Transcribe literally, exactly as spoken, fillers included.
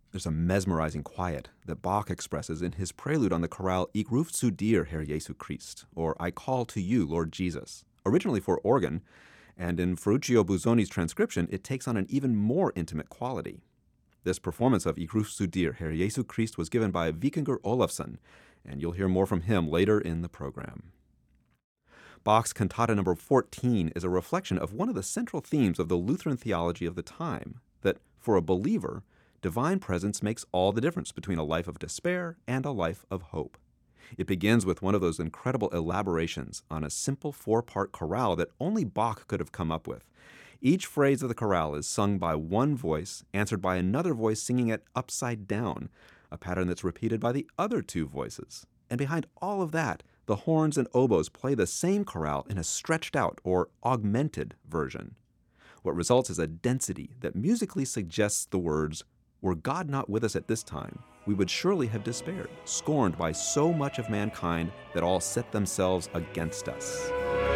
There's a mesmerizing quiet that Bach expresses in his prelude on the chorale Ich ruf zu dir, Herr Jesu Christ, or I call to you, Lord Jesus, originally for organ, and in Ferruccio Busoni's transcription, it takes on an even more intimate quality. This performance of Ich ruf zu dir, Herr Jesu Christ was given by Vikingur Olafsson, and you'll hear more from him later in the program. Bach's Cantata number fourteen is a reflection of one of the central themes of the Lutheran theology of the time, that for a believer, divine presence makes all the difference between a life of despair and a life of hope. It begins with one of those incredible elaborations on a simple four-part chorale that only Bach could have come up with. Each phrase of the chorale is sung by one voice, answered by another voice singing it upside down, a pattern that's repeated by the other two voices. And behind all of that, the horns and oboes play the same chorale in a stretched-out or augmented version. What results is a density that musically suggests the words, "Were God not with us at this time, we would surely have despaired, scorned by so much of mankind that all set themselves against us."